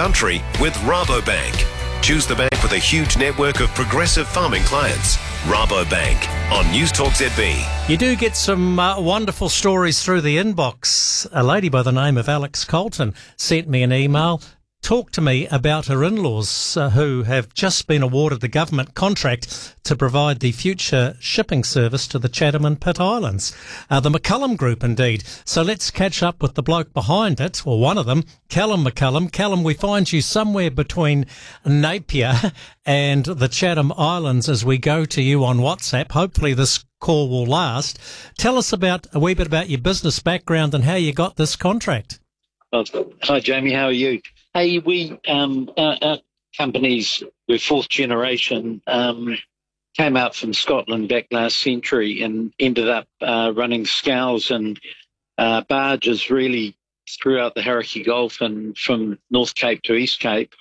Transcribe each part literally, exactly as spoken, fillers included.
country with Rabobank. Choose the bank with a huge network of progressive farming clients. Rabobank on News Talk Z B. You do get some uh, wonderful stories through the inbox. A lady by the name of Alex Colton sent me an email. Talk to me about her in-laws uh, who have just been awarded the government contract to provide the future shipping service to the Chatham and Pitt Islands. Uh, the McCullum Group, indeed. So let's catch up with the bloke behind it, or one of them, Callum McCullum. Callum, we find you somewhere between Napier and the Chatham Islands as we go to you on WhatsApp. Hopefully this call will last. Tell us about a wee bit about your business background and how you got this contract. Well, hi, Jamie. How are you? Hey, we, um, our, our companies, we're fourth generation, um, came out from Scotland back last century and ended up uh, running scows and uh, barges really throughout the Hauraki Gulf and from North Cape to East Cape.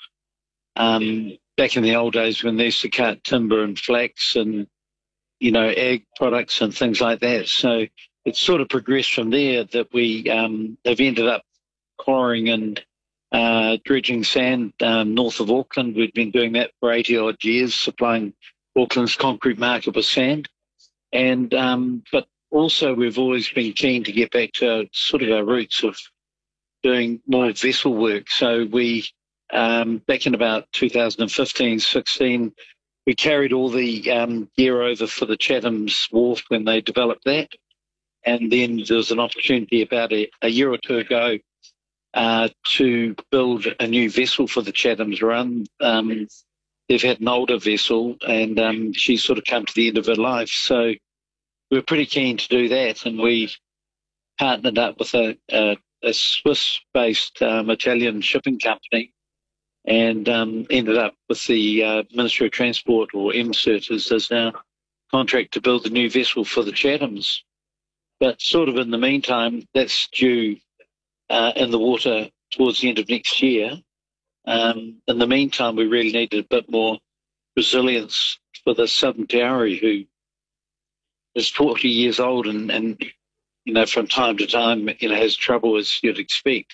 Um, back in the old days when they used to cut timber and flax and, you know, ag products and things like that. So it's sort of progressed from there that we um, have ended up quarrying and Uh, dredging sand um, north of Auckland. We've been doing that for eighty odd years, supplying Auckland's concrete market with sand. And um, but also we've always been keen to get back to our, sort of our roots of doing more vessel work. So we, um, back in about two thousand fifteen, sixteen, we carried all the um, gear over for the Chatham's Wharf when they developed that. And then there was an opportunity about a, a year or two ago Uh, to build a new vessel for the Chatham's run. Um, they've had an older vessel and um, she's sort of come to the end of her life. So we were pretty keen to do that, and we partnered up with a, a, a Swiss-based um, Italian shipping company and um, ended up with the uh, Ministry of Transport, or M CERT as does now, contract to build the new vessel for the Chatham's. But sort of in the meantime, that's due Uh, in the water towards the end of next year. Um, in the meantime, we really needed a bit more resilience for the Southern Te Aori, who is forty years old and, and, you know, from time to time, you know, has trouble as you'd expect.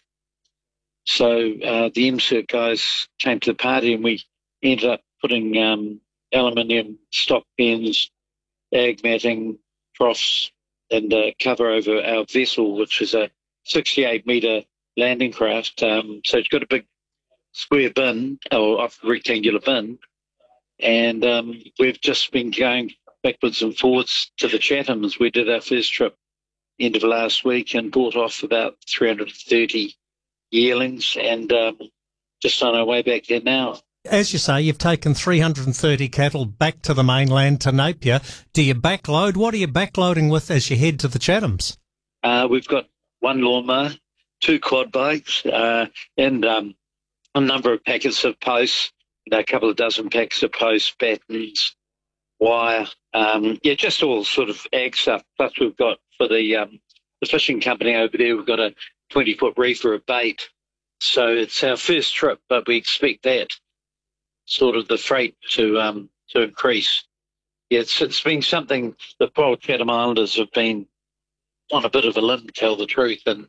So uh, the M CERT guys came to the party and we ended up putting um, aluminium stock pens, ag matting, troughs, and uh, cover over our vessel, which is a sixty-eight metre landing craft. Um, so it's got a big square bin, or a rectangular bin. And um, we've just been going backwards and forwards to the Chathams. We did our first trip end of last week and brought off about three hundred thirty yearlings, and um, just on our way back there now. As you say, you've taken three hundred thirty cattle back to the mainland to Napier. Do you backload? What are you backloading with as you head to the Chathams? Uh, we've got one lawnmower, two quad bikes, uh, and um, a number of packets of posts, you know, a couple of dozen packets of posts, battens, wire, um, yeah, just all sort of ag stuff. Plus we've got, for the, um, the fishing company over there, we've got a twenty-foot reefer of bait. So it's our first trip, but we expect that sort of the freight to um, to increase. Yeah, it's, it's been something the poor old Chatham Islanders have been on a bit of a limb, to tell the truth, and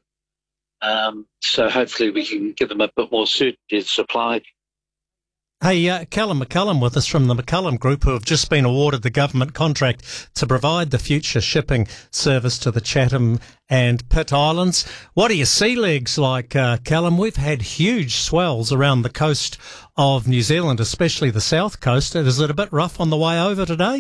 um, so hopefully we can give them a bit more certainty of supply. Hey, uh, Callum McCullum with us from the McCullum Group, who have just been awarded the government contract to provide the future shipping service to the Chatham and Pitt Islands. What are your sea legs like, uh, Callum? We've had huge swells around the coast of New Zealand, especially the south coast. Is it a bit rough on the way over today?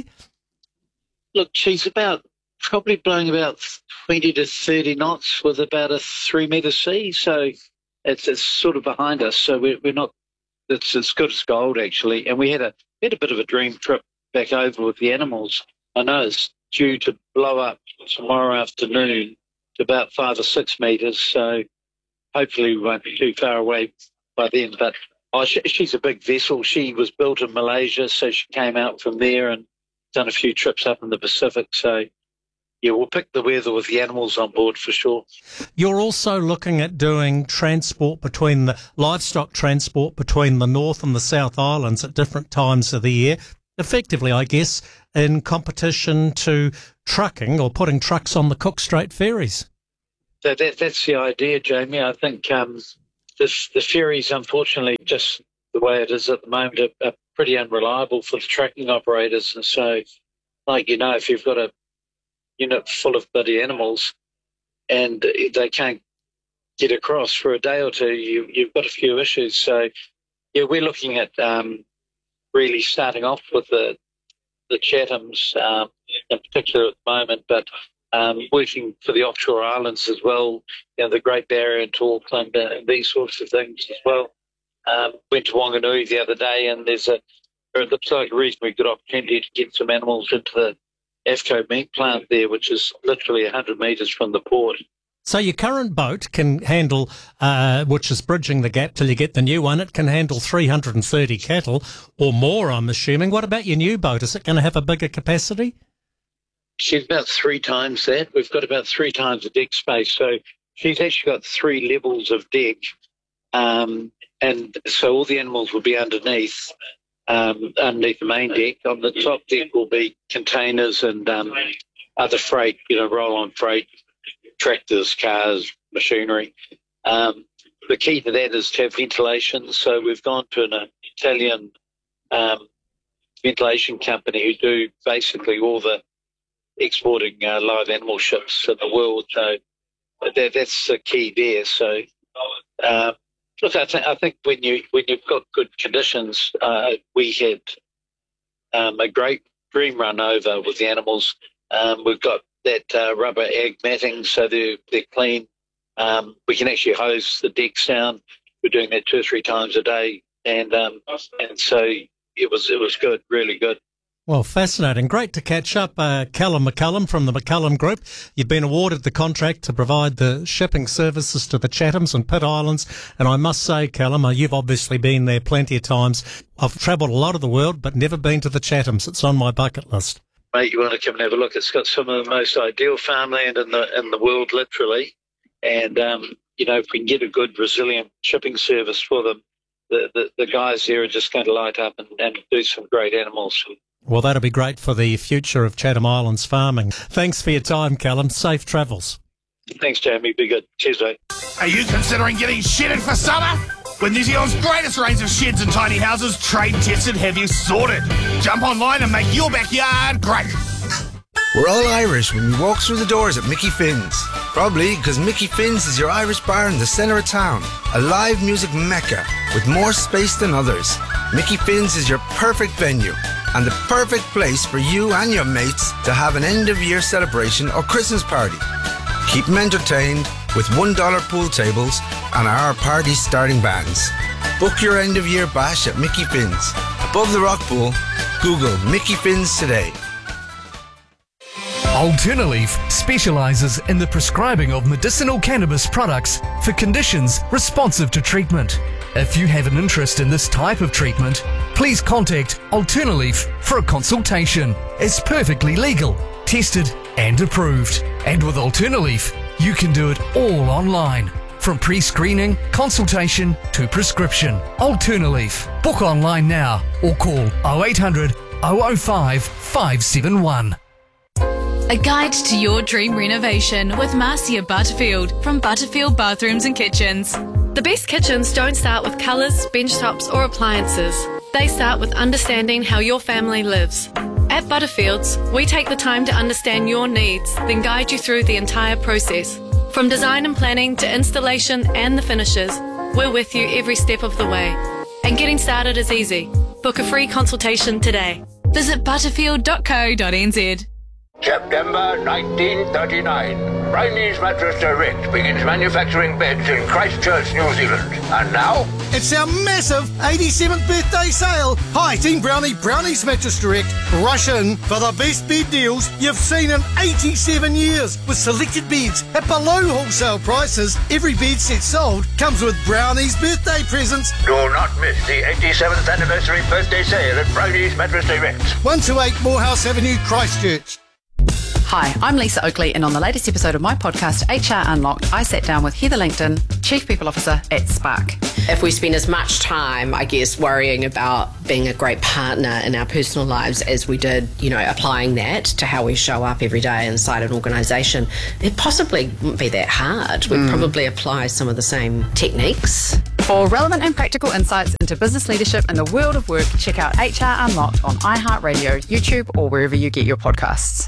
Look, she's about probably blowing about twenty to thirty knots with about a three metre sea. So it's, it's sort of behind us. So we're, we're not, it's as good as gold, actually. And we had a, we had a bit of a dream trip back over with the animals. I know it's due to blow up tomorrow afternoon to about five or six metres. So hopefully we won't be too far away by then. But oh, she, she's a big vessel. She was built in Malaysia, so she came out from there and done a few trips up in the Pacific. So yeah, we'll pick the weather with the animals on board for sure. You're also looking at doing transport between the livestock transport between the North and the South Islands at different times of the year, effectively, I guess, in competition to trucking or putting trucks on the Cook Strait ferries. So that, that's the idea, Jamie. I think um, the, the ferries, unfortunately, just the way it is at the moment, are, are pretty unreliable for the tracking operators. And so, like, you know, if you've got a unit full of bloody animals and they can't get across for a day or two, you, you've got a few issues. So, yeah, we're looking at um, really starting off with the the Chathams um, in particular at the moment, but um, working for the offshore islands as well, you know, the Great Barrier to Auckland and these sorts of things as well. Um, went to Wanganui the other day, and there's a it looks like a reasonably good opportunity to get some animals into the AFCO meat plant there, which is literally one hundred metres from the port. So your current boat can handle, uh, which is bridging the gap till you get the new one, it can handle three hundred thirty cattle or more, I'm assuming. What about your new boat? Is it going to have a bigger capacity? She's about three times that. We've got about three times the deck space. So she's actually got three levels of deck. Um, and so all the animals will be underneath, um, underneath the main deck. On the top deck will be containers and um, other freight, you know, roll-on freight, tractors, cars, machinery. Um, the key to that is to have ventilation. So we've gone to an Italian um, ventilation company who do basically all the exporting uh, live animal ships in the world. So that, that's the key there. So uh, look, I, th- I think when you when you've got good conditions, uh, we had um, a great dream run over with the animals. Um, we've got that uh, rubber ag matting, so they're, they're clean. Um, we can actually hose the decks down. We're doing that two or three times a day, and um, and so it was it was good, really good. Well, fascinating. Great to catch up. Uh, Callum McCullum from the McCullum Group. You've been awarded the contract to provide the shipping services to the Chathams and Pitt Islands. And I must say, Callum, uh, you've obviously been there plenty of times. I've travelled a lot of the world, but never been to the Chathams. It's on my bucket list. Mate, you want to come and have a look? It's got some of the most ideal farmland in the in the world, literally. And um, you know, if we can get a good, resilient shipping service for them, the the, the guys there are just going to light up and, and do some great animals. Well, that'll be great for the future of Chatham Islands farming. Thanks for your time, Callum. Safe travels. Thanks, Jamie. Be good. Cheers, mate. Are you considering getting shedded for summer? With New Zealand's greatest range of sheds and tiny houses, trade tested, have you sorted? Jump online and make your backyard great. We're all Irish when we walk through the doors at Mickey Finn's. Probably because Mickey Finn's is your Irish bar in the centre of town. A live music mecca with more space than others. Mickey Finn's is your perfect venue and the perfect place for you and your mates to have an end-of-year celebration or Christmas party. Keep them entertained with one dollar pool tables and our party starting bands. Book your end-of-year bash at Mickey Finn's. Above the rock pool, Google Mickey Finn's today. Alternaleaf specialises in the prescribing of medicinal cannabis products for conditions responsive to treatment. If you have an interest in this type of treatment, please contact Alternaleaf for a consultation. It's perfectly legal, tested and approved. And with Alternaleaf, you can do it all online. From pre-screening, consultation to prescription. Alternaleaf. Book online now or call oh eight hundred, oh oh five, five seven one. A guide to your dream renovation with Marcia Butterfield from Butterfield Bathrooms and Kitchens. The best kitchens don't start with colours, bench tops or appliances. They start with understanding how your family lives. At Butterfields, we take the time to understand your needs, then guide you through the entire process. From design and planning to installation and the finishes, we're with you every step of the way. And getting started is easy. Book a free consultation today. Visit butterfield dot co dot n z. September nineteen thirty-nine. Brownie's Mattress Direct begins manufacturing beds in Christchurch, New Zealand. And now, it's our massive eighty-seventh birthday sale. Hi, Team Brownie, Brownie's Mattress Direct. Rush in for the best bed deals you've seen in eighty-seven years. With selected beds at below wholesale prices, every bed set sold comes with Brownie's birthday presents. Do not miss the eighty-seventh anniversary birthday sale at Brownie's Mattress Direct. one two eight Morehouse Avenue, Christchurch. Hi, I'm Lisa Oakley, and on the latest episode of my podcast, H R Unlocked, I sat down with Heather Langton, Chief People Officer at Spark. If we spend as much time, I guess, worrying about being a great partner in our personal lives as we did, you know, applying that to how we show up every day inside an organisation, it possibly wouldn't be that hard. We'd mm. probably apply some of the same techniques. For relevant and practical insights into business leadership and the world of work, check out H R Unlocked on iHeartRadio, YouTube, or wherever you get your podcasts.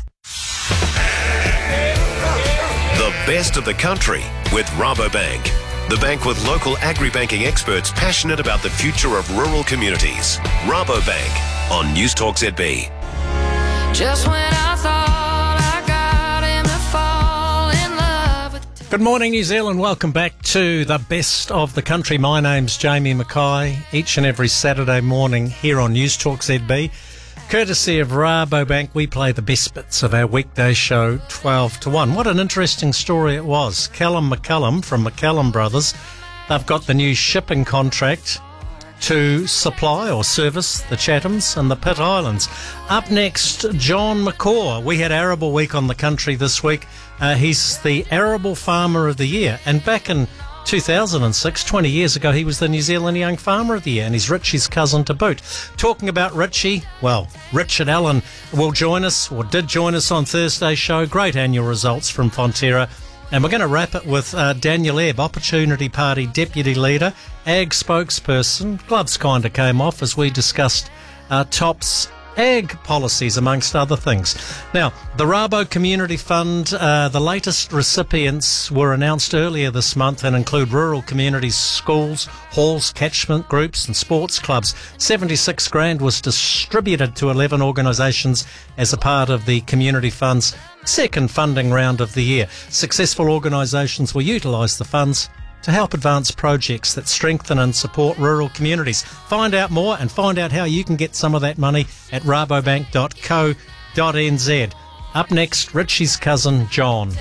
The best of the country with Rabobank, the bank with local agri-banking experts passionate about the future of rural communities. Rabobank on News Talk Z B. Just when I thought I got him to fall in love with... Good morning, New Zealand. Welcome back to the best of the country. My name's Jamie Mackay. Each and every Saturday morning here on News Talk Z B. Courtesy of Rabobank, we play the best bits of our weekday show, twelve to one. What an interesting story it was. Callum McCallum from McCallum Brothers, they've got the new shipping contract to supply or service the Chathams and the Pitt Islands. Up next, John McCaw. We had Arable Week on the country this week. Uh, he's the Arable Farmer of the Year. And back in two thousand six, twenty years ago, he was the New Zealand Young Farmer of the Year, and he's Richie's cousin to boot. Talking about Richie, well, Richard Allen will join us, or did join us on Thursday's show. Great annual results from Fonterra. And we're going to wrap it with uh, Daniel Ebb, Opportunity Party Deputy Leader, Ag spokesperson. Gloves kind of came off as we discussed uh, TOP's ag policies, amongst other things. Now, the Rabo Community Fund, uh, the latest recipients were announced earlier this month and include rural communities, schools, halls, catchment groups and sports clubs. seventy-six grand was distributed to eleven organisations as a part of the Community Fund's second funding round of the year. Successful organisations will utilise the funds to help advance projects that strengthen and support rural communities. Find out more and find out how you can get some of that money at rabobank dot co dot n z. Up next, Richie's cousin, John.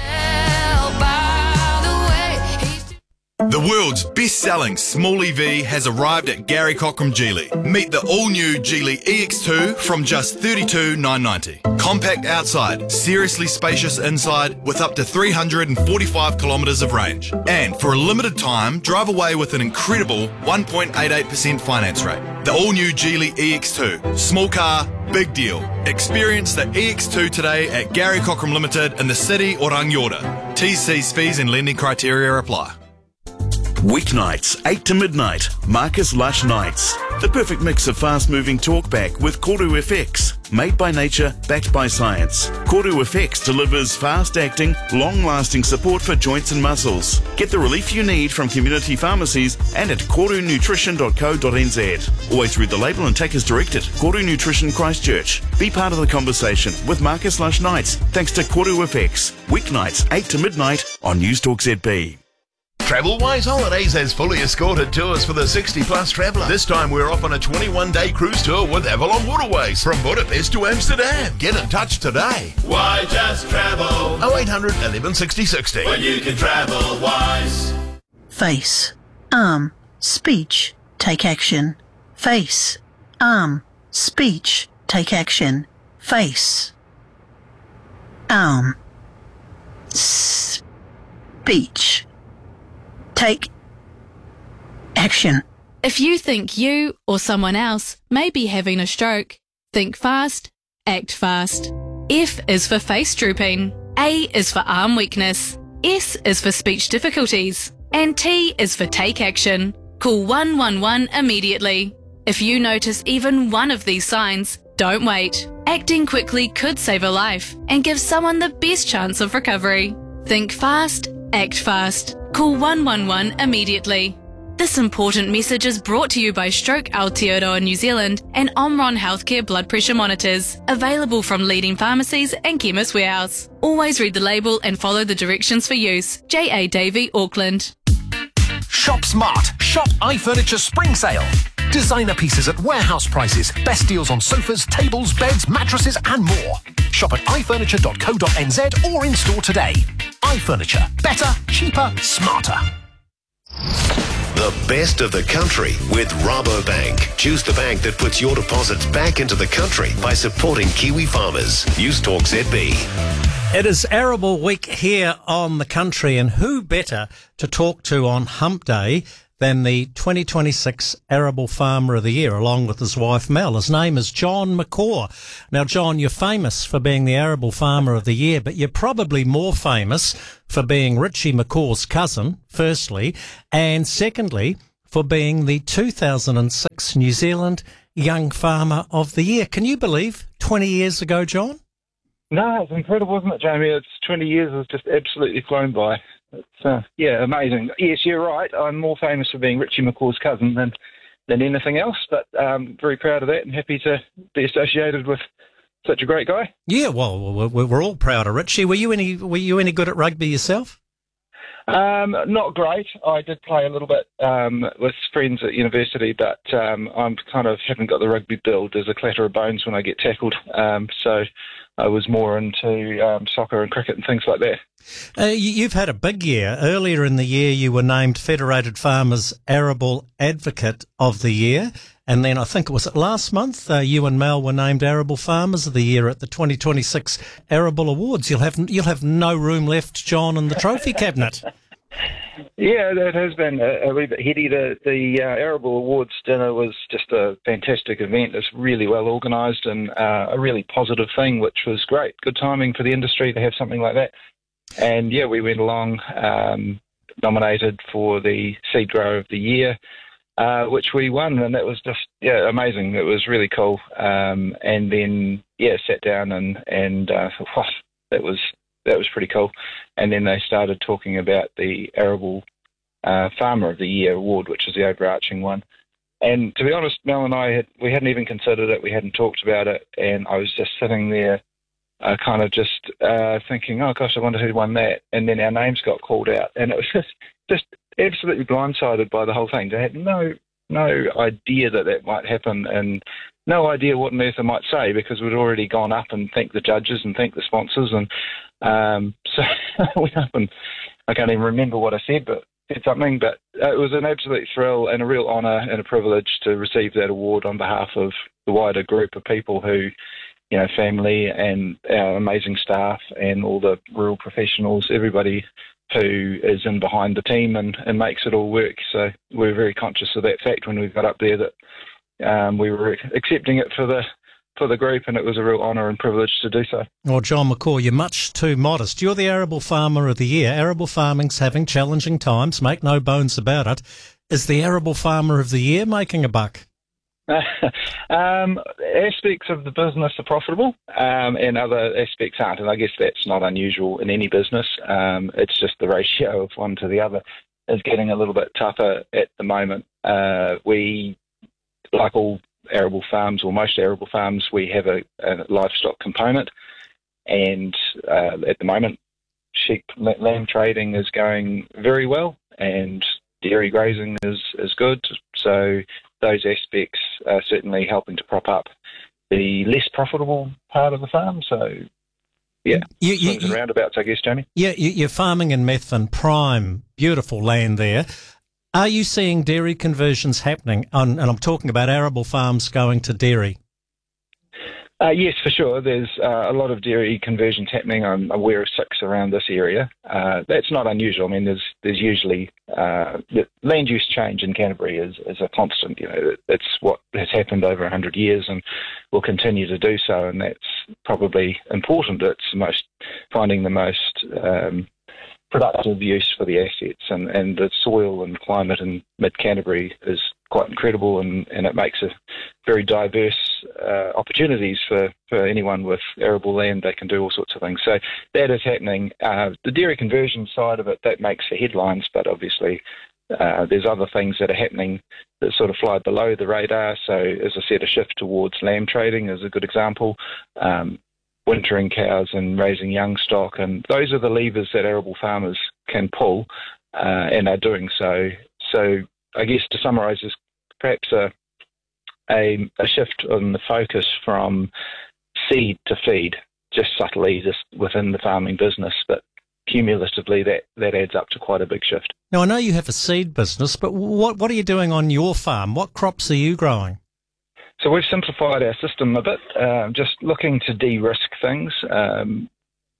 The world's best-selling small E V has arrived at Gary Cochrane Geely. Meet the all-new Geely E X two from just thirty-two thousand nine hundred ninety. Compact outside, seriously spacious inside with up to three hundred forty-five kilometres of range. And for a limited time, drive away with an incredible one point eight eight percent finance rate. The all-new Geely E X two. Small car, big deal. Experience the E X two today at Gary Cochrane Limited in the city or Rangiora. T's, C's, fees and lending criteria apply. Weeknights, eight to midnight, Marcus Lush Nights. The perfect mix of fast-moving talkback with Koru F X. Made by nature, backed by science. Koru F X delivers fast-acting, long-lasting support for joints and muscles. Get the relief you need from community pharmacies and at koru nutrition dot co dot n z. Always read the label and take as directed. Koru Nutrition Christchurch. Be part of the conversation with Marcus Lush Nights thanks to Koru F X. Weeknights, eight to midnight on News Talk Z B. Travelwise Holidays has fully escorted tours for the sixty plus traveller. This time we're off on a twenty-one day cruise tour with Avalon Waterways from Budapest to Amsterdam. Get in touch today. Why just travel? oh eight hundred, eleven sixty, sixty. When you can travel wise. Face, arm, speech, take action. Face, arm, speech, take action. Face, arm, speech. Take action. If you think you or someone else may be having a stroke, think fast, act fast. F is for face drooping. A is for arm weakness. S is for speech difficulties. And T is for take action. Call one one one immediately. If you notice even one of these signs, don't wait. Acting quickly could save a life and give someone the best chance of recovery. Think fast, act fast. Call one one one immediately. This important message is brought to you by Stroke Aotearoa New Zealand and Omron Healthcare Blood Pressure Monitors, available from leading pharmacies and Chemist Warehouse. Always read the label and follow the directions for use. J A Davey, Auckland. Shop smart. Shop iFurniture Spring Sale. Designer pieces at warehouse prices. Best deals on sofas, tables, beds, mattresses and more. Shop at i furniture dot co dot n z or in store today. iFurniture. Better, cheaper, smarter. The best of the country with Rabobank. Choose the bank that puts your deposits back into the country by supporting Kiwi farmers. News Talk Z B. It is Arable Week here on the country, and who better to talk to on Hump Day than the twenty twenty-six Arable Farmer of the Year, along with his wife Mel. His name is John McCaw. Now, John, you're famous for being the Arable Farmer of the Year, but you're probably more famous for being Richie McCaw's cousin, firstly, and secondly, for being the two thousand six New Zealand Young Farmer of the Year. Can you believe twenty years ago, John? No, it's incredible, isn't it, Jamie? It's twenty years has just absolutely flown by. It's, uh, yeah, amazing. Yes, you're right. I'm more famous for being Richie McCaw's cousin than, than anything else, but um, very proud of that and happy to be associated with such a great guy. Yeah, well, we're, we're all proud of Richie. Were you any Were you any good at rugby yourself? Um, not great. I did play a little bit um, with friends at university, but um, I'm kind of haven't got the rugby build. There's a clatter of bones when I get tackled, um, so I was more into um, soccer and cricket and things like that. Uh, you, you've had a big year. Earlier in the year, you were named Federated Farmers Arable Advocate of the Year. And then I think it was last month, uh, you and Mel were named Arable Farmers of the Year at the twenty twenty-six Arable Awards. You'll have you'll have no room left, John, in the trophy cabinet. Yeah, that has been a, a wee bit heady. The, the uh, Arable Awards dinner was just a fantastic event. It's really well organised and uh, a really positive thing, which was great. Good timing for the industry to have something like that. And yeah, we went along, um, nominated for the Seed Grower of the Year, Uh, which we won, and that was just yeah amazing. It was really cool. Um, and then yeah, sat down and and uh, wow, that was that was pretty cool. And then they started talking about the Arable uh, Farmer of the Year award, which is the overarching one. And to be honest, Mel and I had we hadn't even considered it. We hadn't talked about it, and I was just sitting there, uh, kind of just uh, thinking, oh gosh, I wonder who won that. And then our names got called out, and it was just just. absolutely blindsided by the whole thing. I had no no idea that that might happen, and no idea what on earth I might say, because we'd already gone up and thanked the judges and thanked the sponsors, and um, so I went up and I can't even remember what I said, but said something. But uh, it was an absolute thrill and a real honour and a privilege to receive that award on behalf of the wider group of people who, you know, family and our amazing staff and all the rural professionals, everybody who is in behind the team and, and makes it all work. So we're very conscious of that fact when we got up there, that um, we were accepting it for the for the group, and it was a real honour and privilege to do so. Well, John McCaw, you're much too modest. You're the Arable Farmer of the Year. Arable farming's having challenging times, make no bones about it. Is the Arable Farmer of the Year making a buck? um, aspects of the business are profitable, um, and other aspects aren't, and I guess that's not unusual in any business. Um, it's just the ratio of one to the other is getting a little bit tougher at the moment. Uh, we, like all arable farms, or most arable farms, we have a, a livestock component, and uh, at the moment, sheep lamb trading is going very well, and dairy grazing is, is good, so those aspects are certainly helping to prop up the less profitable part of the farm. So, yeah, you, you, swings and roundabouts, I guess, Jamie. Yeah, you, you're farming in Methven, prime, beautiful land there. Are you seeing dairy conversions happening? And, and I'm talking about arable farms going to dairy. Uh, yes, for sure. There's uh, a lot of dairy conversions happening. I'm aware of six around this area. Uh, that's not unusual. I mean, there's there's usually uh, the land use change in Canterbury is, is a constant. You know, it's what has happened over a hundred years and will continue to do so, and that's probably important. It's most finding the most um, productive use for the assets, and, and the soil and climate in mid-Canterbury is quite incredible, and, and it makes a very diverse uh, opportunities for, for anyone with arable land. They can do all sorts of things. So that is happening. Uh, the dairy conversion side of it, that makes the headlines, but obviously uh, there's other things that are happening that sort of fly below the radar. So as I said, a shift towards lamb trading is a good example. Um, wintering cows and raising young stock, and those are the levers that arable farmers can pull, uh, and are doing so. So I guess to summarise, is perhaps a, a a shift on the focus from seed to feed, just subtly, just within the farming business, but cumulatively that, that adds up to quite a big shift. Now, I know you have a seed business, but what what are you doing on your farm? What crops are you growing? So we've simplified our system a bit, uh, just looking to de-risk things. Um,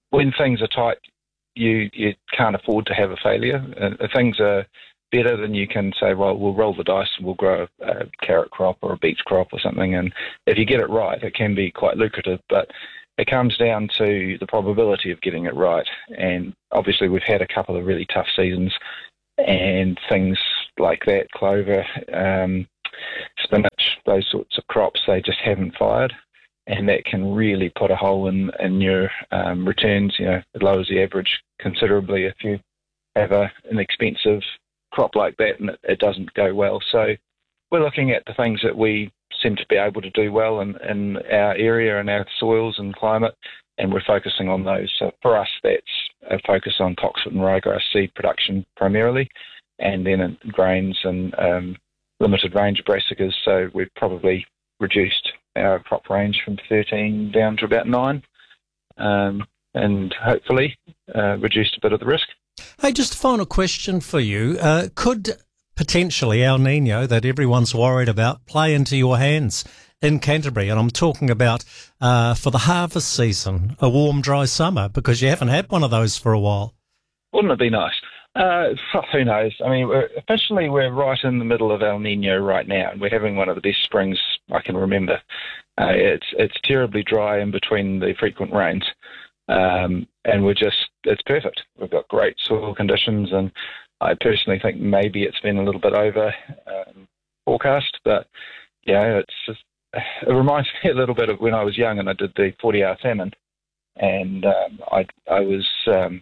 when things are tight, you you can't afford to have a failure. Uh, if things are better, then you can say, well, we'll roll the dice and we'll grow a, a carrot crop or a beet crop or something. And if you get it right, it can be quite lucrative. But it comes down to the probability of getting it right. And obviously we've had a couple of really tough seasons, and things like that, clover, um, spinach, those sorts of crops, they just haven't fired. And that can really put a hole in, in your um, returns. You know, it lowers the average considerably if you have a, an expensive crop like that and it, it doesn't go well. So we're looking at the things that we seem to be able to do well in, in our area and our soils and climate, and we're focusing on those. So for us, that's a focus on cocksfoot and ryegrass seed production primarily, and then in grains and um, limited range brassicas. So we've probably reduced our crop range from thirteen down to about nine, um, and hopefully uh, reduced a bit of the risk. Hey, just a final question for you. Uh, could potentially El Nino, that everyone's worried about, play into your hands in Canterbury? And I'm talking about uh, for the harvest season, a warm, dry summer, because you haven't had one of those for a while. Wouldn't it be nice? Uh, who knows? I mean, we're, officially we're right in the middle of El Nino right now, and we're having one of the best springs I can remember. Uh, it's it's terribly dry in between the frequent rains, um, and we're just, it's perfect. We've got great soil conditions, and I personally think maybe it's been a little bit over um, forecast, but yeah, it's just, it reminds me a little bit of when I was young and I did the forty-hour famine, and um, I I was um,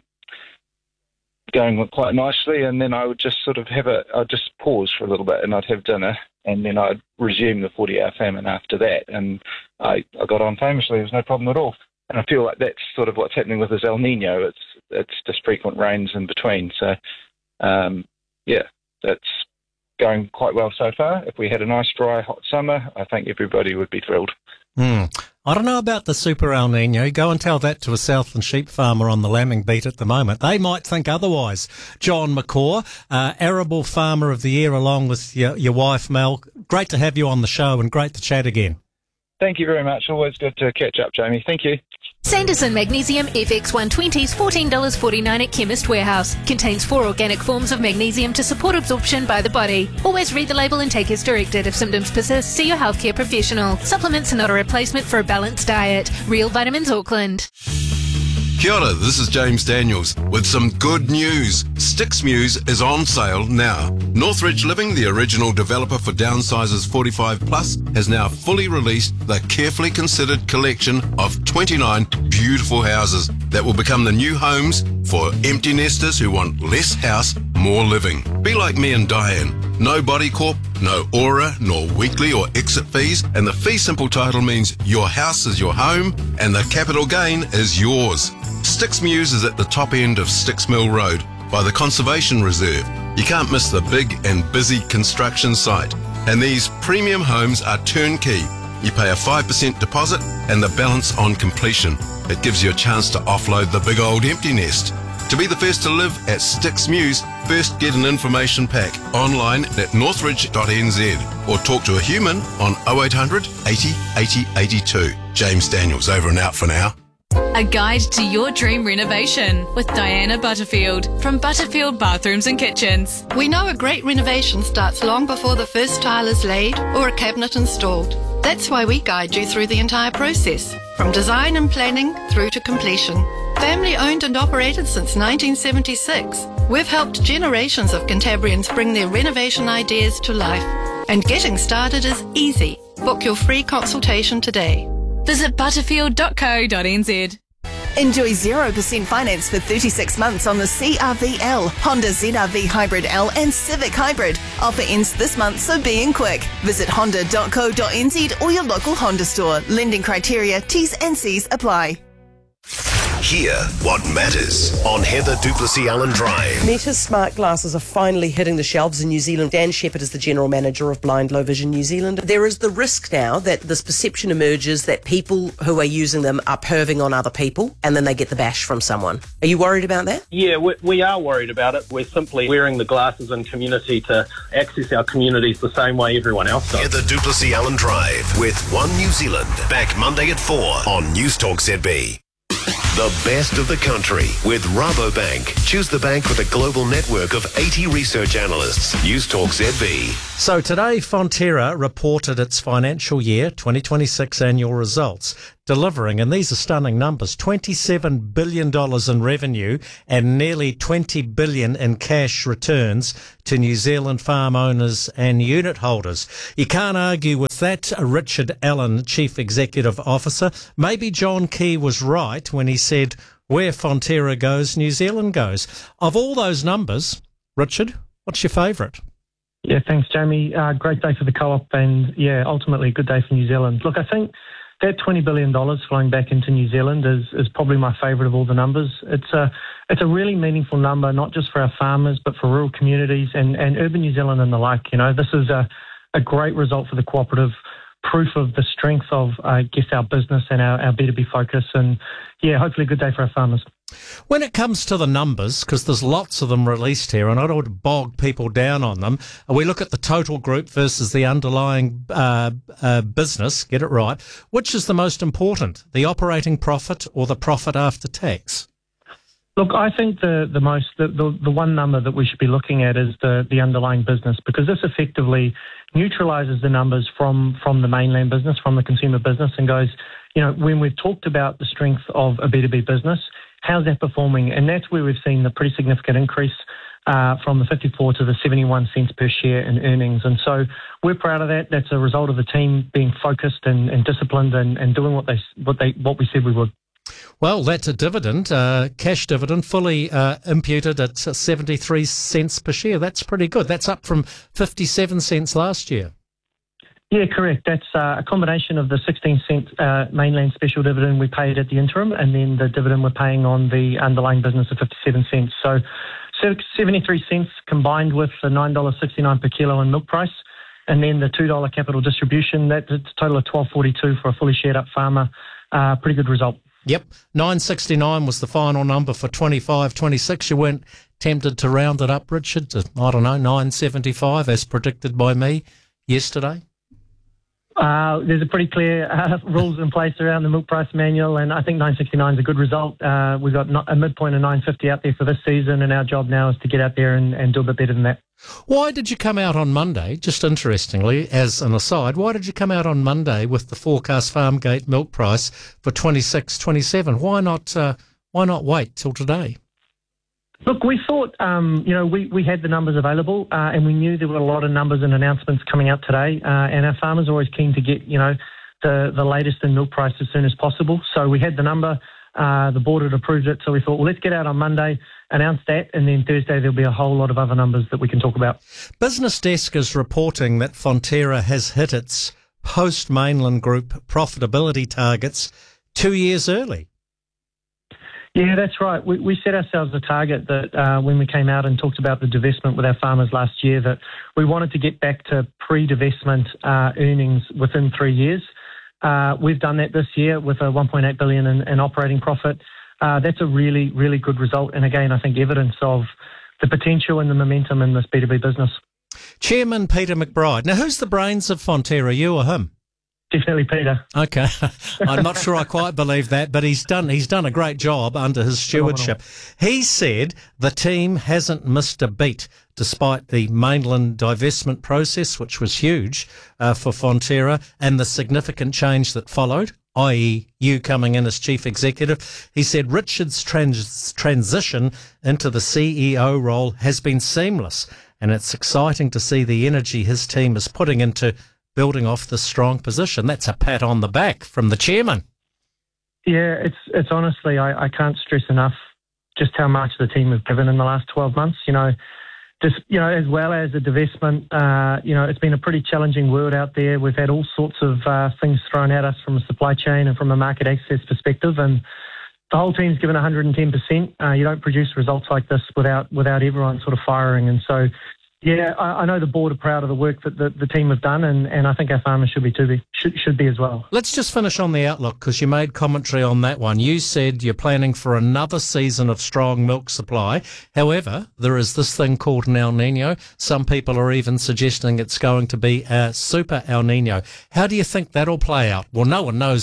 going quite nicely, and then I would just sort of have a, I'd just pause for a little bit and I'd have dinner, and then I'd resume the forty-hour famine after that, and I, I got on famously. There was no problem at all. And I feel like that's sort of what's happening with this El Nino. It's it's just frequent rains in between. So, um, yeah, that's going quite well so far. If we had a nice, dry, hot summer, I think everybody would be thrilled. Mm. I don't know about the super El Nino. Go and tell that to a Southland sheep farmer on the lambing beat at the moment. They might think otherwise. John McCaw, uh, Arable Farmer of the Year, along with your, your wife, Mel. Great to have you on the show and great to chat again. Thank you very much. Always good to catch up, Jamie. Thank you. Sanderson Magnesium F X one twenty is fourteen dollars forty-nine at Chemist Warehouse. Contains four organic forms of magnesium to support absorption by the body. Always read the label and take as directed. If symptoms persist, see your healthcare professional. Supplements are not a replacement for a balanced diet. Real Vitamins Auckland. Kia ora, this is James Daniels with some good news. Sticks Muse is on sale now. Northridge Living, the original developer for Downsizers forty-five plus, has now fully released the carefully considered collection of twenty-nine beautiful houses that will become the new homes for empty nesters who want less house, more living. Be like me and Diane. No body corp, no aura, nor weekly or exit fees, and the fee simple title means your house is your home and the capital gain is yours. Sticks Muse is at the top end of Sticks Mill Road by the Conservation Reserve. You can't miss the big and busy construction site. And these premium homes are turnkey. You pay a five percent deposit and the balance on completion. It gives you a chance to offload the big old empty nest. To be the first to live at Sticks Muse, first get an information pack online at northridge dot n z or talk to a human on oh eight hundred eighty eighty eighty-two. James Daniels, over and out for now. A guide to your dream renovation with Diana Butterfield from Butterfield Bathrooms and Kitchens. We know a great renovation starts long before the first tile is laid or a cabinet installed. That's why we guide you through the entire process, from design and planning through to completion. Family owned and operated since nineteen seventy-six, we've helped generations of Cantabrians bring their renovation ideas to life. And getting started is easy. Book your free consultation today. Visit butterfield dot co dot n z. Enjoy zero percent finance for thirty-six months on the C R V L, Honda Z R V Hybrid L and Civic Hybrid. Offer ends this month, so be in quick. Visit honda dot co dot n z or your local Honda store. Lending criteria, T's and C's apply. Hear what matters on Heather Duplessis Allen Drive. Meta's smart glasses are finally hitting the shelves in New Zealand. Dan Shepherd is the General Manager of Blind Low Vision New Zealand. There is the risk now that this perception emerges that people who are using them are perving on other people and then they get the bash from someone. Are you worried about that? Yeah, we, we are worried about it. We're simply wearing the glasses in community to access our communities the same way everyone else does. Heather Duplessis Allen Drive with One New Zealand. Back Monday at four on News Talk Z B. The best of the country with Rabobank. Choose the bank with a global network of eighty research analysts. News Talk Z B. So today, Fonterra reported its financial year twenty twenty-six annual results, delivering, and these are stunning numbers, twenty-seven billion dollars in revenue and nearly twenty billion dollars in cash returns to New Zealand farm owners and unit holders. You can't argue with that. Richard Allen, Chief Executive Officer. Maybe John Key was right when he said, where Fonterra goes, New Zealand goes. Of all those numbers, Richard, what's your favourite? Yeah, thanks, Jamie. Uh, great day for the co-op and, yeah, ultimately a good day for New Zealand. Look, I think that twenty billion dollars flowing back into New Zealand is, is probably my favourite of all the numbers. It's a, it's a really meaningful number, not just for our farmers, but for rural communities and, and urban New Zealand and the like. You know, this is a, a great result for the cooperative, proof of the strength of, uh, I guess, our business and our, our B two B focus. And, yeah, hopefully a good day for our farmers. When it comes to the numbers, because there's lots of them released here, and I don't want to bog people down on them, we look at the total group versus the underlying uh, uh, business, get it right. Which is the most important, the operating profit or the profit after tax? Look, I think the, the most the, the, the one number that we should be looking at is the, the underlying business, because this effectively neutralises the numbers from, from the mainland business, from the consumer business, and goes, you know, when we've talked about the strength of a B two B business, how's that performing? And that's where we've seen the pretty significant increase uh, from the fifty-four to the seventy-one cents per share in earnings. And so we're proud of that. That's a result of the team being focused and, and disciplined and, and doing what they what they what we said we would. Well, that's a dividend, uh, cash dividend, fully uh, imputed at seventy-three cents per share. That's pretty good. That's up from fifty-seven cents last year. Yeah, correct. That's uh, a combination of the sixteen cent uh, mainland special dividend we paid at the interim and then the dividend we're paying on the underlying business of fifty-seven cents. So seventy-three cents combined with the nine dollars sixty-nine per kilo in milk price and then the two dollars capital distribution, that's a total of twelve forty-two for a fully shared up farmer. Uh, pretty good result. Yep, nine sixty-nine was the final number for twenty-five twenty-six. You weren't tempted to round it up, Richard, to, I don't know, nine seventy-five as predicted by me yesterday? Uh, there's a pretty clear uh, rules in place around the milk price manual, and I think nine sixty-nine is a good result. Uh, we've got a midpoint of nine fifty out there for this season, and our job now is to get out there and, and do a bit better than that. Why did you come out on Monday, just interestingly, as an aside, why did you come out on Monday with the forecast farm gate milk price for twenty-six twenty-seven? Why not, uh, why not wait till today? Look, we thought, um, you know, we, we had the numbers available uh, and we knew there were a lot of numbers and announcements coming out today uh, and our farmers are always keen to get, you know, the, the latest in milk price as soon as possible. So we had the number, uh, the board had approved it, so we thought, well, let's get out on Monday, announce that, and then Thursday there'll be a whole lot of other numbers that we can talk about. Business Desk is reporting that Fonterra has hit its post-mainland group profitability targets two years early. Yeah, that's right. We, we set ourselves a target that uh, when we came out and talked about the divestment with our farmers last year, that we wanted to get back to pre-divestment uh, earnings within three years. Uh, we've done that this year with a one point eight billion dollars in, in operating profit. Uh, that's a really, really good result. And again, I think evidence of the potential and the momentum in this B two B business. Chairman Peter McBride. Now, who's the brains of Fonterra, you or him? Definitely Peter. Okay. I'm not sure I quite believe that, but he's done he's done a great job under his stewardship. He said the team hasn't missed a beat despite the mainland divestment process, which was huge uh, for Fonterra, and the significant change that followed, that is you coming in as chief executive. He said Richard's trans- transition into the C E O role has been seamless, and it's exciting to see the energy his team is putting into building off this strong position. That's a pat on the back from the chairman. Yeah, it's it's honestly, I, I can't stress enough just how much the team have given in the last twelve months. You know, just, you know, as well as the divestment, uh, you know, it's been a pretty challenging world out there. We've had all sorts of uh, things thrown at us from a supply chain and from a market access perspective, and the whole team's given one hundred ten percent. Uh, you don't produce results like this without without everyone sort of firing, and so yeah, I, I know the board are proud of the work that the, the team have done, and, and I think our farmers should be too be should should be as well. Let's just finish on the outlook, because you made commentary on that one. You said you're planning for another season of strong milk supply. However, there is this thing called an El Nino. Some people are even suggesting it's going to be a super El Nino. How do you think that'll play out? Well, no one knows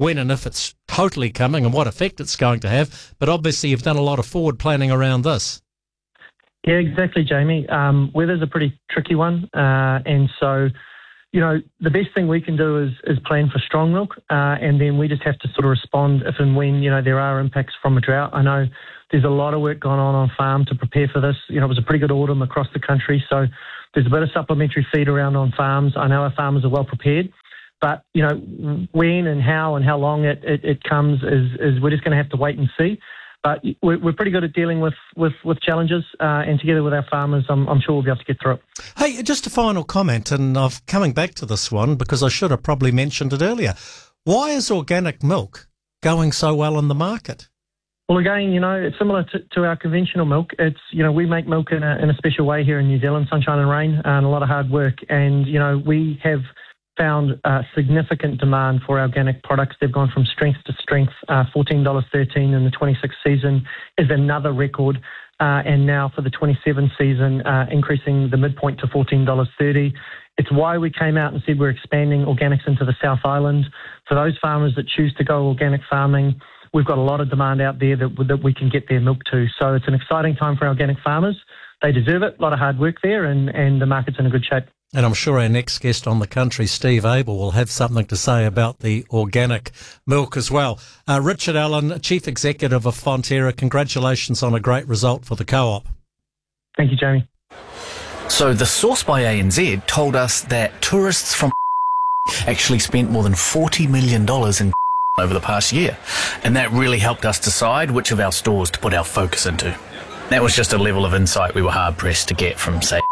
when and if it's totally coming and what effect it's going to have. But obviously you've done a lot of forward planning around this. Yeah, exactly, Jamie. Um, weather's a pretty tricky one. Uh, and so, you know, the best thing we can do is, is plan for strong milk. Uh, and then we just have to sort of respond if and when, you know, there are impacts from a drought. I know there's a lot of work going on on farm to prepare for this. You know, it was a pretty good autumn across the country. So there's a bit of supplementary feed around on farms. I know our farmers are well prepared. But, you know, when and how and how long it, it, it comes is, is we're just going to have to wait and see. But we're, we're pretty good at dealing with, with, with challenges, uh, and together with our farmers, I'm, I'm sure we'll be able to get through it. Hey, just a final comment, and I'm coming back to this one because I should have probably mentioned it earlier. Why is organic milk going so well in the market? Well, again, you know, it's similar to, to our conventional milk. It's, you know, we make milk in a, in a special way here in New Zealand, sunshine and rain, and a lot of hard work. And, you know, we have found uh, significant demand for organic products. They've gone from strength to strength. Uh, fourteen dollars thirteen in the twenty-sixth season is another record. Uh, and now for the twenty-seven season, uh, increasing the midpoint to fourteen dollars thirty. It's why we came out and said we're expanding organics into the South Island. For those farmers that choose to go organic farming, we've got a lot of demand out there that, that we can get their milk to. So it's an exciting time for organic farmers. They deserve it. A lot of hard work there, and, and the market's in a good shape. And I'm sure our next guest on the country, Steve Abel, will have something to say about the organic milk as well. Uh, Richard Allen, Chief Executive of Fonterra, congratulations on a great result for the co-op. Thank you, Jamie. So the source by A N Z told us that tourists from actually spent more than forty million dollars in over the past year. And that really helped us decide which of our stores to put our focus into. That was just a level of insight we were hard-pressed to get from, say,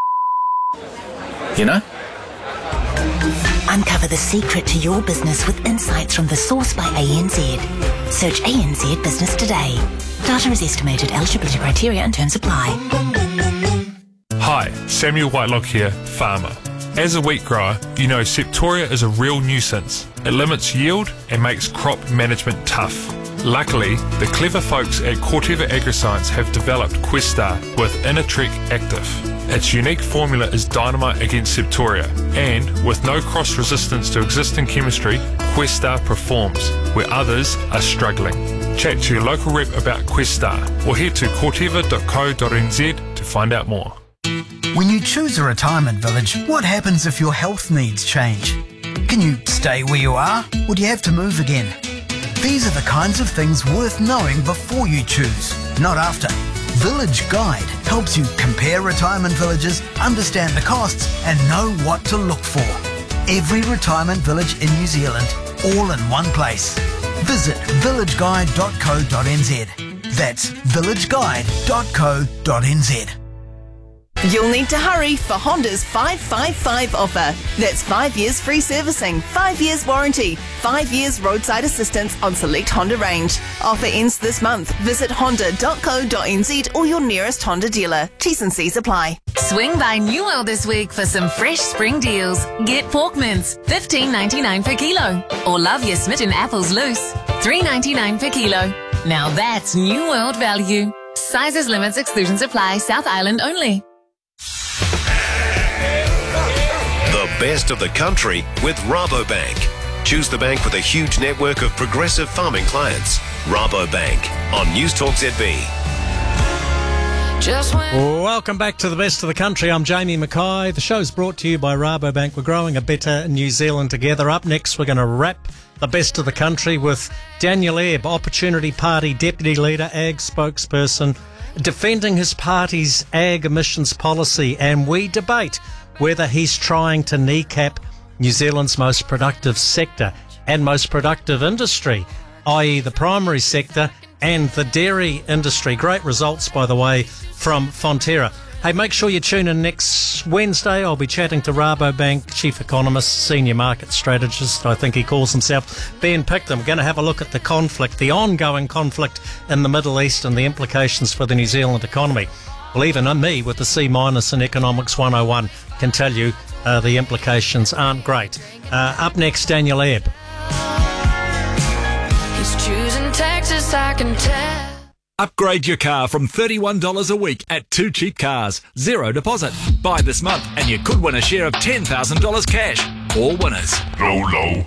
you know? Uncover the secret to your business with insights from the source by A N Z. Search A N Z Business today. Data is estimated. Eligibility criteria and terms apply. Hi, Samuel Whitelock here, farmer. As a wheat grower, you know Septoria is a real nuisance. It limits yield and makes crop management tough. Luckily, the clever folks at Corteva Agriscience have developed Questar with Innertrek Active. Its unique formula is dynamite against Septoria, and with no cross-resistance to existing chemistry, Questar performs where others are struggling. Chat to your local rep about Questar or head to corteva dot co dot n z to find out more. When you choose a retirement village, what happens if your health needs change? Can you stay where you are, or do you have to move again? These are the kinds of things worth knowing before you choose, not after. Village Guide helps you compare retirement villages, understand the costs, and know what to look for. Every retirement village in New Zealand, all in one place. Visit village guide dot co dot n z. That's village guide dot co dot n z. You'll need to hurry for Honda's five five five offer. That's five years free servicing, five years warranty, five years roadside assistance on select Honda range. Offer ends this month. Visit honda dot co dot n z or your nearest Honda dealer. T's and C's apply. Swing by New World this week for some fresh spring deals. Get pork mince, fifteen ninety-nine per kilo. Or love your smitten apples loose, three ninety-nine per kilo. Now that's New World value. Sizes, limits, exclusions apply. South Island only. The best of the country with Rabobank. Choose the bank with a huge network of progressive farming clients. Rabobank on News Talk Z B. Just Welcome back to the best of the country. I'm Jamie Mackay. The show's brought to you by Rabobank. We're growing a better New Zealand together. Up next, we're going to wrap the best of the country with Daniel Ebb, Opportunity Party Deputy Leader, Ag spokesperson, defending his party's ag emissions policy, and we debate whether he's trying to kneecap New Zealand's most productive sector and most productive industry, that is the primary sector and the dairy industry. Great results, by the way, from Fonterra. Hey, make sure you tune in next Wednesday. I'll be chatting to Rabobank Chief Economist, Senior Market Strategist, I think he calls himself, Ben Picton. We're going to have a look at the conflict, the ongoing conflict in the Middle East and the implications for the New Zealand economy. Well, even me, with the C minus in Economics one oh one, can tell you uh, the implications aren't great. Uh, up next, Daniel Ebb. He's choosing Texas, I can tell. Upgrade your car from thirty-one dollars a week at Two Cheap Cars. Zero deposit. Buy this month and you could win a share of ten thousand dollars cash. All winners. Low, low.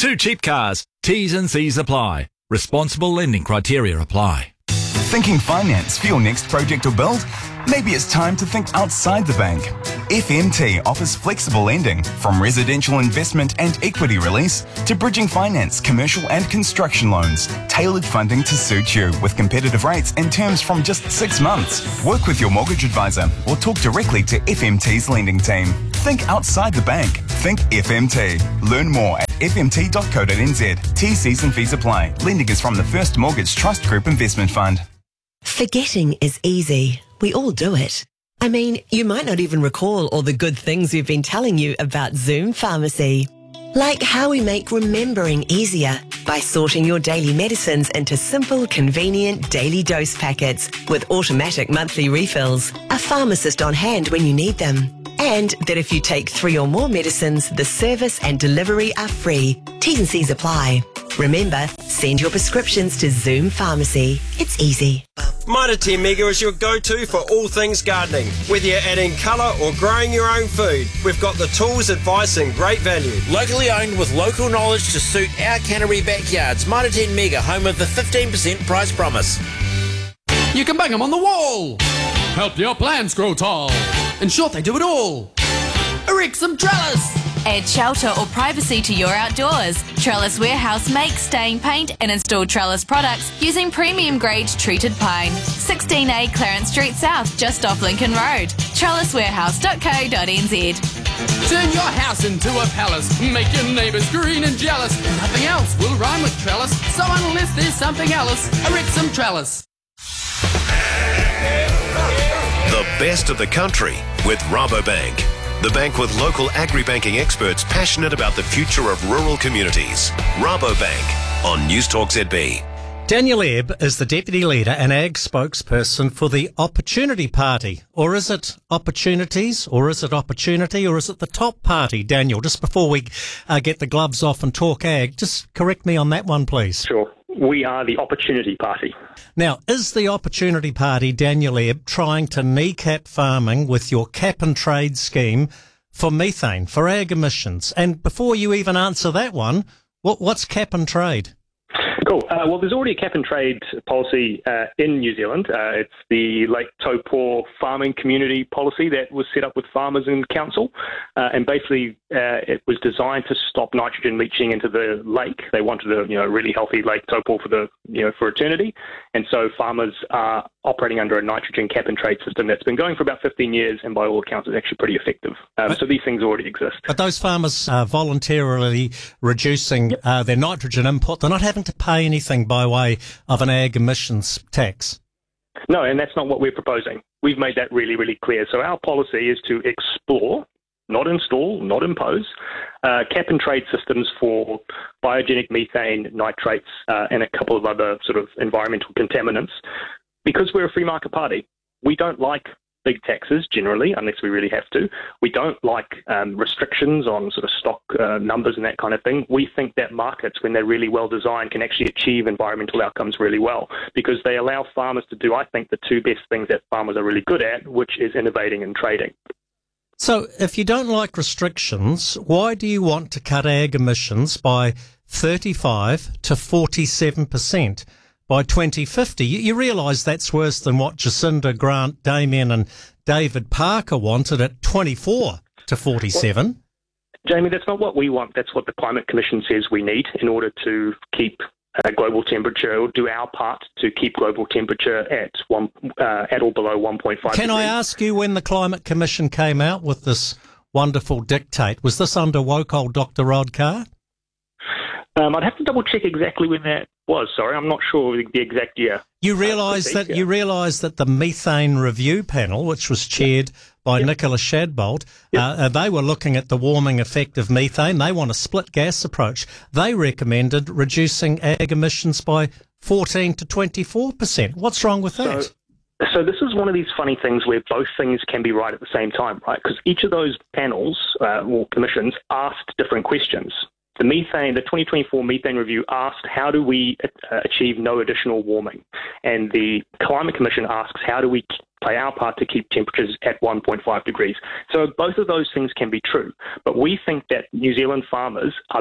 Two Cheap Cars. T's and C's apply. Responsible lending criteria apply. Thinking finance for your next project or build? Maybe it's time to think outside the bank. F M T offers flexible lending, from residential investment and equity release to bridging finance, commercial and construction loans. Tailored funding to suit you with competitive rates and terms from just six months. Work with your mortgage advisor or talk directly to F M T's lending team. Think outside the bank. Think F M T. Learn more at f m t dot co dot n z. T Cs and fees apply. Lending is from the First Mortgage Trust Group Investment Fund. Forgetting is easy. We all do it. I mean, you might not even recall all the good things we've been telling you about Zoom Pharmacy. Like how we make remembering easier by sorting your daily medicines into simple, convenient daily dose packets with automatic monthly refills, a pharmacist on hand when you need them. And that if you take three or more medicines, the service and delivery are free. T's and C's apply. Remember, send your prescriptions to Zoom Pharmacy. It's easy. Mitre ten Mega is your go-to for all things gardening. Whether you're adding colour or growing your own food, we've got the tools, advice and great value. Locally owned with local knowledge to suit our Canterbury backyards. Mitre ten Mega, home of the fifteen percent price promise. You can bang them on the wall. Help your plants grow tall. In short, they do it all. Erect some trellis. Add shelter or privacy to your outdoors. Trellis Warehouse makes stain paint and install trellis products using premium grade treated pine. sixteen A Clarence Street South, just off Lincoln Road. trellis warehouse dot co dot n z. Turn your house into a palace. Make your neighbours green and jealous. Nothing else will rhyme with trellis. So unless there's something else, erect some trellis. The best of the country with Rabobank. The bank with local agri-banking experts passionate about the future of rural communities. Rabobank on News Talk Z B. Daniel Ebb is the Deputy Leader and Ag spokesperson for the Opportunity Party. Or is it Opportunities, or is it Opportunity, or is it the Top Party? Daniel, just before we uh, get the gloves off and talk ag, just correct me on that one, please. Sure. We are the Opportunity Party. Now, is the Opportunity Party, Daniel Ebb, trying to kneecap farming with your cap and trade scheme for methane, for ag emissions? And before you even answer that one, what, what's cap and trade? Cool. Uh, well, there's already a cap and trade policy uh, in New Zealand. Uh, it's the Lake Taupo farming community policy that was set up with farmers and council. Uh, and basically, uh, it was designed to stop nitrogen leaching into the lake. They wanted a you know really healthy Lake Taupo for the you know for eternity. And so farmers are operating under a nitrogen cap and trade system that's been going for about fifteen years, and by all accounts, is actually pretty effective. Um, so these things already exist. But those farmers are voluntarily reducing uh, their nitrogen input. They're not having to pay anything by way of an ag emissions tax. No, and that's not what we're proposing. We've made that really, really clear. So our policy is to explore, not install, not impose, uh, cap and trade systems for biogenic methane, nitrates, uh, and a couple of other sort of environmental contaminants. Because we're a free market party, we don't like big taxes generally, unless we really have to. We don't like um, restrictions on sort of stock uh, numbers and that kind of thing. We think that markets, when they're really well designed, can actually achieve environmental outcomes really well, because they allow farmers to do, I think, the two best things that farmers are really good at, which is innovating and trading. So if you don't like restrictions, why do you want to cut ag emissions by thirty-five to forty-seven percent? By twenty fifty, you, you realise that's worse than what Jacinda, Grant, Damien and David Parker wanted at twenty-four to forty-seven. Well, Jamie, that's not what we want. That's what the Climate Commission says we need in order to keep uh, global temperature, or do our part to keep global temperature at one uh, at or below one point five Can degrees. I ask you, when the Climate Commission came out with this wonderful dictate, was this under woke old Doctor Rod Carr? Um, I'd have to double check exactly when that was. Sorry, I'm not sure the exact year. You realise that you realise that the Methane Review Panel, which was chaired by yep. Nicola Shadbolt, yep. uh, they were looking at the warming effect of methane. They want a split gas approach. They recommended reducing ag emissions by fourteen to twenty-four percent. What's wrong with that? So, so this is one of these funny things where both things can be right at the same time, right? Because each of those panels uh, or commissions asked different questions. The methane, the twenty twenty-four methane review asked, how do we uh, achieve no additional warming? And the Climate Commission asks, how do we play our part to keep temperatures at one point five degrees? So both of those things can be true. But we think that New Zealand farmers are the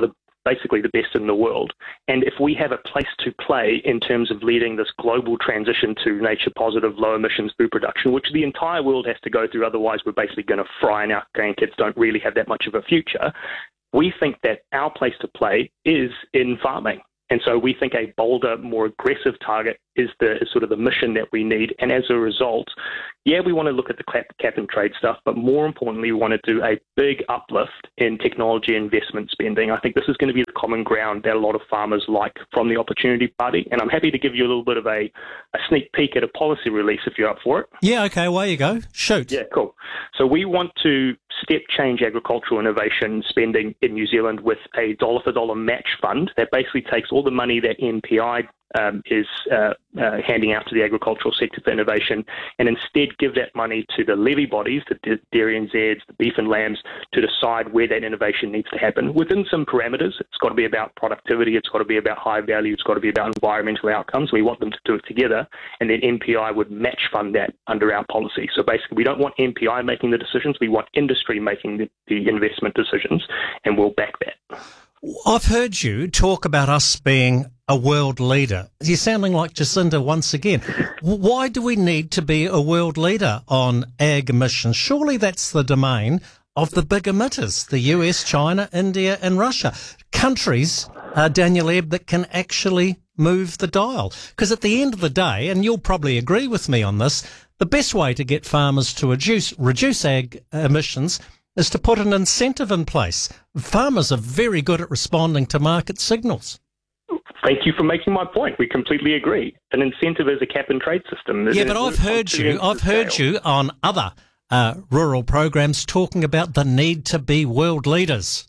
basically the best in the world. And if we have a place to play in terms of leading this global transition to nature-positive, low-emissions food production, which the entire world has to go through, otherwise we're basically going to fry and our grandkids don't really have that much of a future, we think that our place to play is in farming. And so we think a bolder, more aggressive target is the is sort of the mission that we need. And as a result, yeah, we want to look at the cap, cap and trade stuff, but more importantly, we want to do a big uplift in technology investment spending. I think this is going to be the common ground that a lot of farmers like from the Opportunity Party. And I'm happy to give you a little bit of a, a sneak peek at a policy release if you're up for it. Yeah, okay, away you go. Shoot. Yeah, cool. So we want to step change agricultural innovation spending in New Zealand with a dollar for dollar match fund that basically takes all the money that N P I um, is uh, uh, handing out to the agricultural sector for innovation, and instead give that money to the levy bodies, the dairy and Zeds, the beef and lambs, to decide where that innovation needs to happen within some parameters. It's got to be about productivity, it's got to be about high value, it's got to be about environmental outcomes. We want them to do it together, and then N P I would match fund that under our policy. So basically, we don't want N P I making the decisions, we want industry making the, the investment decisions, and we'll back that. I've heard you talk about us being a world leader. You're sounding like Jacinda once again. Why do we need to be a world leader on ag emissions? Surely that's the domain of the big emitters, the U S, China, India and Russia. Countries, uh, Daniel Ebb, that can actually move the dial. Because at the end of the day, and you'll probably agree with me on this, the best way to get farmers to reduce, reduce ag emissions is to put an incentive in place. Farmers are very good at responding to market signals. Thank you for making my point. We completely agree. An incentive is a cap and trade system. Yeah, but I've heard you, I've heard you on other uh, rural programs talking about the need to be world leaders.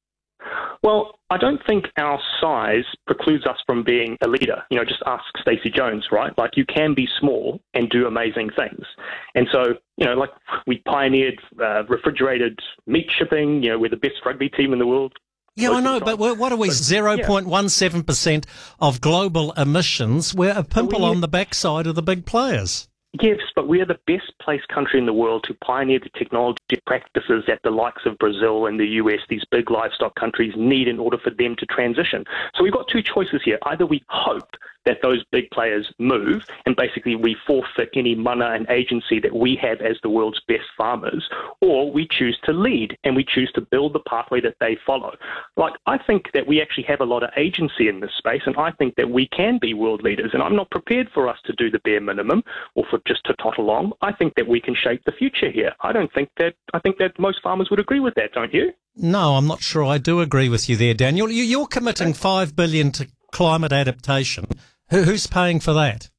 Well, I don't think our size precludes us from being a leader. You know, just ask Stacey Jones, right? Like, you can be small and do amazing things. And so, you know, like we pioneered uh, refrigerated meat shipping. You know, we're the best rugby team in the world. Yeah, I know, but what are we, zero point one seven percent of global emissions? We're a pimple on the backside of the big players. Yes, but we are the best placed country in the world to pioneer the technology practices that the likes of Brazil and the U S, these big livestock countries, need in order for them to transition. So we've got two choices here. Either we hope that those big players move and basically we forfeit any mana and agency that we have as the world's best farmers, or we choose to lead and we choose to build the pathway that they follow. Like, I think that we actually have a lot of agency in this space, and I think that we can be world leaders, and I'm not prepared for us to do the bare minimum or for just to tot along. I think that we can shape the future here. I don't think that, I think that most farmers would agree with that, don't you? No, I'm not sure I do agree with you there, Daniel. You, you're committing five billion dollars to climate adaptation. Who, who's paying for that?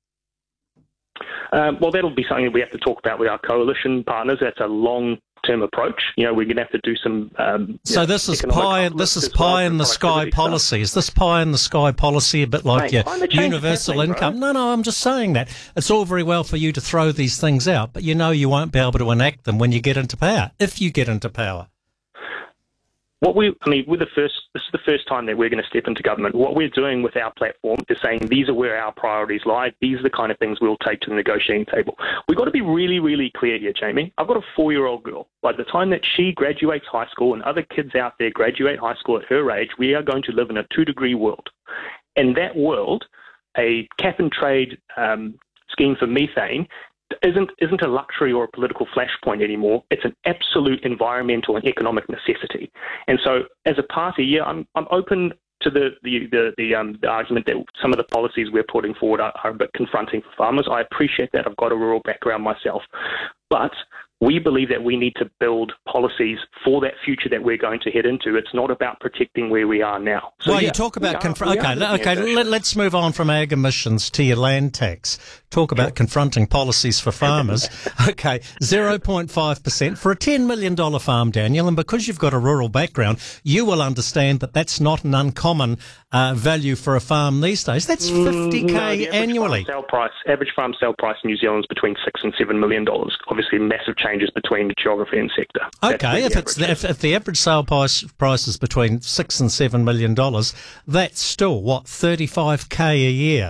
Um, well, that'll be something we have to talk about with our coalition partners. That's a long-term approach. You know, we're going to have to do some. Um, so know, this is pie. This is pie in the sky policy. Is this pie in the sky policy a bit like Mate, your universal income? Bro. No, no. I'm just saying that it's all very well for you to throw these things out, but you know you won't be able to enact them when you get into power. If you get into power. What we, I mean, we're the first, this is the first time that we're going to step into government. What we're doing with our platform is saying these are where our priorities lie. These are the kind of things we'll take to the negotiating table. We've got to be really, really clear here, Jamie. I've got a four-year-old girl. By the time that she graduates high school and other kids out there graduate high school at her age, we are going to live in a two-degree world. In that world, a cap-and-trade um, scheme for methane isn't isn't a luxury or a political flashpoint anymore. It's an absolute environmental and economic necessity. And so, as a party, yeah, I'm I'm open to the the the, the, um, the argument that some of the policies we're putting forward are, are a bit confronting for farmers. I appreciate that. I've got a rural background myself, but we believe that we need to build policies for that future that we're going to head into. It's not about protecting where we are now. So, well, yeah, you talk about... we are, Confr- we okay, are okay. Let, let's move on from ag emissions to your land tax. Talk about confronting policies for farmers. Okay, zero point five percent for a ten million dollars farm, Daniel, and because you've got a rural background, you will understand that that's not an uncommon uh, value for a farm these days. That's fifty K no, the annually. Farm sale price, average farm sale price in New Zealand is between six and seven million dollars. Obviously, massive changes between the geography and sector. Okay, if it's the, if, if the average sale price price is between six and seven million dollars, that's still what thirty-five K a year.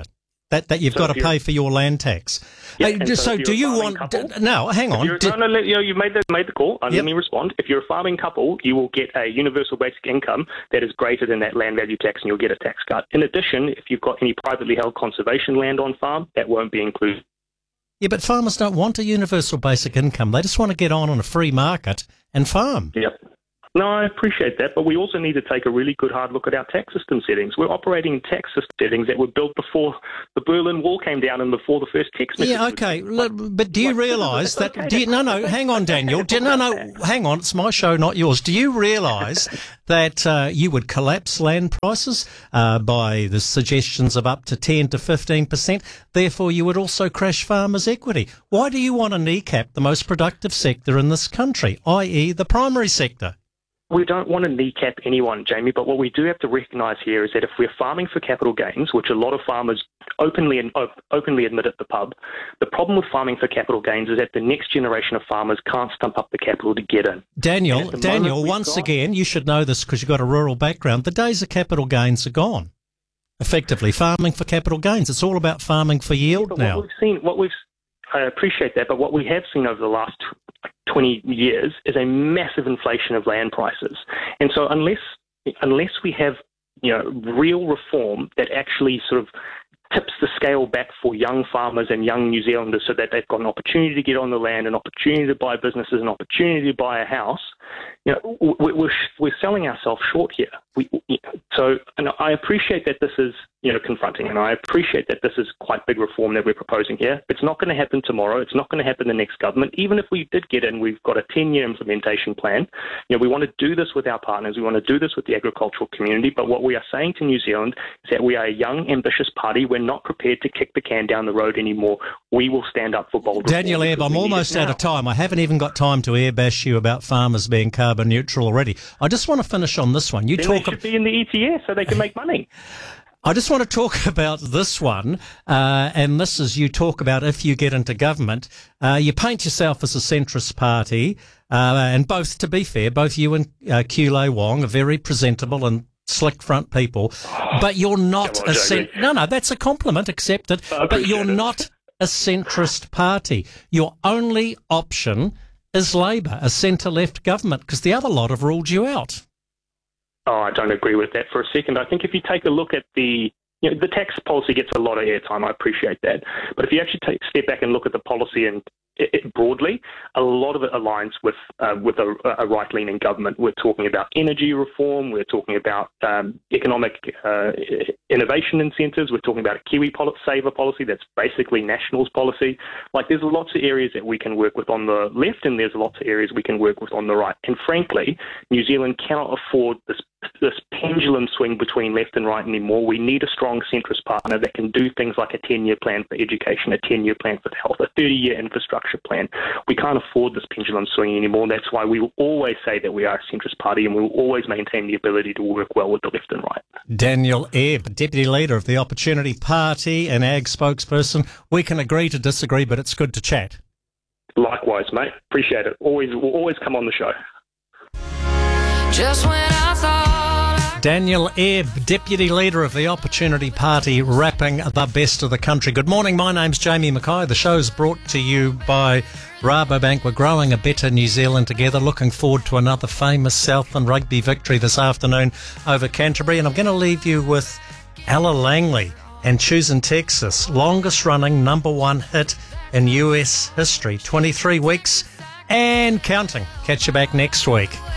that, that you've So got if to you're- pay for your land tax. Yeah, Hey, and just- so so if do you're a you farming want... couple- d- no, hang If on. you're- Did- no, no, you know, you made the made the call. Uh, Yep. Let me respond. If you're a farming couple, you will get a universal basic income that is greater than that land value tax, and you'll get a tax cut. In addition, if you've got any privately held conservation land on farm, that won't be included. Yeah, but farmers don't want a universal basic income. They just want to get on on a free market and farm. Yep. No, I appreciate that, but we also need to take a really good hard look at our tax system settings. We're operating in tax system settings that were built before the Berlin Wall came down and before the first text message. Yeah, okay. Look, but do you realise that... Do you, no, no, hang on, Daniel. Do, no, no, hang on. It's my show, not yours. Do you realise that uh, you would collapse land prices uh, by the suggestions of up to ten to fifteen percent? Therefore, you would also crash farmers' equity. Why do you want to kneecap the most productive sector in this country, that is the primary sector? We don't want to kneecap anyone, Jamie, but what we do have to recognise here is that if we're farming for capital gains, which a lot of farmers openly and op- openly admit at the pub, the problem with farming for capital gains is that the next generation of farmers can't stump up the capital to get in. Daniel, Daniel, moment, we've once got- again, you should know this because you've got a rural background. The days of capital gains are gone. Effectively, farming for capital gains. It's all about farming for yield But now. what we've seen, what we've, I appreciate that, but what we have seen over the last twenty years is a massive inflation of land prices. And so unless unless we have, you know, real reform that actually sort of tips the scale back for young farmers and young New Zealanders so that they've got an opportunity to get on the land, an opportunity to buy businesses, an opportunity to buy a house, you know, we- we're, we're selling ourselves short here. We, so and I appreciate that this is, you know, confronting, and I appreciate that this is quite big reform that we're proposing here. It's not going to happen tomorrow. It's not going to happen the next government. Even if we did get in, we've got a ten-year implementation plan. You know, we want to do this with our partners. We want to do this with the agricultural community. But what we are saying to New Zealand is that we are a young, ambitious party. We're not prepared to kick the can down the road anymore. We will stand up for bold Daniel reform Ebb, because I'm we need almost it out now. of time. I haven't even got time to airbash you about farmers being carbon neutral already. I just want to finish on this one. You Then talk. they should be in the E T S so they can make money. I just want to talk about this one, uh, and this is you talk about if you get into government, uh, you paint yourself as a centrist party, uh, and both, to be fair, both you and uh, Kulei Wong are very presentable and slick front people, but you're not Come on, a cent- Jamie. no, no, that's a compliment, accept it, I but appreciate you're it. not a centrist party. Your only option is Labour, a centre-left government, because the other lot have ruled you out. Oh, I don't agree with that for a second. I think if you take a look at the, you know, the tax policy gets a lot of airtime. I appreciate that. But if you actually take step back and look at the policy and it, it broadly, a lot of it aligns with uh, with a, a right-leaning government. We're talking about energy reform. We're talking about um, economic uh, innovation incentives. We're talking about a Kiwi pol- saver policy that's basically Nationals policy. Like, there's lots of areas that we can work with on the left, and there's lots of areas we can work with on the right. And frankly, New Zealand cannot afford this this pendulum swing between left and right anymore. We need a strong centrist partner that can do things like a ten-year plan for education, a ten-year plan for health, a thirty-year infrastructure plan. We can't afford this pendulum swing anymore. That's why we will always say that we are a centrist party, and we will always maintain the ability to work well with the left and right. Daniel Ebb, Deputy Leader of the Opportunity Party and Ag spokesperson. We can agree to disagree, but it's good to chat. Likewise, mate. Appreciate it. Always, we'll always come on the show. Just when I thought Daniel Ebb, Deputy Leader of the Opportunity Party, rapping the best of the country. Good morning, my name's Jamie Mackay. The show's brought to you by Rabobank. We're growing a better New Zealand together. Looking forward to another famous Southland rugby victory this afternoon over Canterbury. And I'm going to leave you with Ella Langley and Choosing Texas, longest running number one hit in U S history. twenty-three weeks and counting. Catch you back next week.